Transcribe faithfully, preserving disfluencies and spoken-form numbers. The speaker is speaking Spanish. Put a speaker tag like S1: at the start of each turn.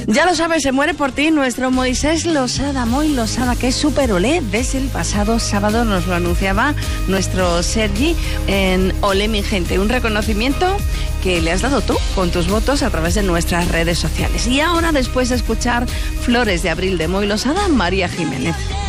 S1: Ya lo sabes, se muere por ti nuestro Moisés Losada, Moy Losada, que es súper olé. Desde el pasado sábado nos lo anunciaba nuestro Sergi en Olé mi gente, un reconocimiento que le has dado tú con tus votos a través de nuestras redes sociales. Y ahora, después de escuchar Flores de Abril de Moy Losada, María Jiménez.